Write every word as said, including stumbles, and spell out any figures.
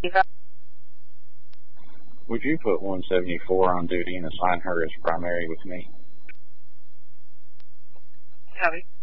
Would you put one seventy-four on duty and assign her as primary with me? Copy.